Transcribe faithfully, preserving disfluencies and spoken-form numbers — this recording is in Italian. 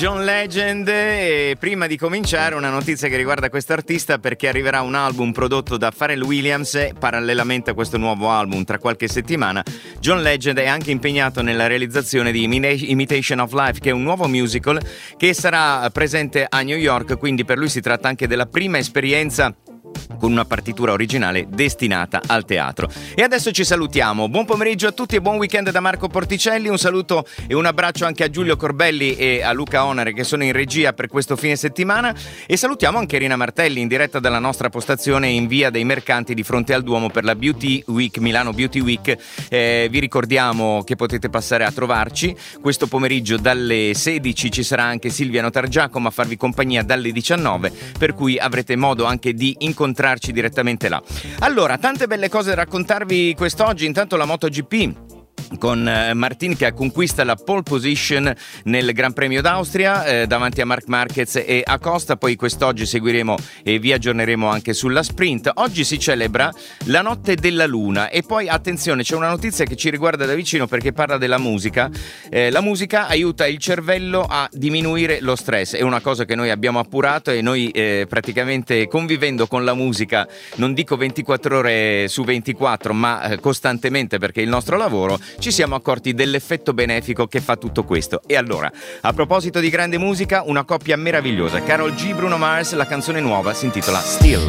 John Legend. E prima di cominciare una notizia che riguarda questo artista, perché arriverà un album prodotto da Pharrell Williams parallelamente a questo nuovo album tra qualche settimana. John Legend è anche impegnato nella realizzazione di Imitation of Life, che è un nuovo musical che sarà presente a New York, quindi per lui si tratta anche della prima esperienza con una partitura originale destinata al teatro. E adesso ci salutiamo. Buon pomeriggio a tutti e buon weekend da Marco Porticelli. Un saluto e un abbraccio anche a Giulio Corbelli e a Luca Onere, che sono in regia per questo fine settimana, e salutiamo anche Rina Martelli in diretta dalla nostra postazione in via dei Mercanti di fronte al Duomo per la Beauty Week, Milano Beauty Week. Eh, vi ricordiamo che potete passare a trovarci questo pomeriggio dalle sedici. Ci sarà anche Silvia Notargiacomo a farvi compagnia dalle diciannove, per cui avrete modo anche di incontrarci direttamente là. Allora, tante belle cose da raccontarvi quest'oggi. Intanto la MotoGP con Martin che conquista la pole position nel Gran Premio d'Austria eh, davanti a Marc Marquez e Acosta. Poi quest'oggi seguiremo e vi aggiorneremo anche sulla sprint. Oggi si celebra la notte della luna e poi attenzione, c'è una notizia che ci riguarda da vicino perché parla della musica. Eh, la musica aiuta il cervello a diminuire lo stress, è una cosa che noi abbiamo appurato e noi eh, praticamente convivendo con la musica, non dico ventiquattro ore su ventiquattro, ma eh, costantemente, perché è il nostro lavoro, ci siamo accorti dell'effetto benefico che fa tutto questo. E allora, a proposito di grande musica, una coppia meravigliosa, Karol G, Bruno Mars, la canzone nuova si intitola Still.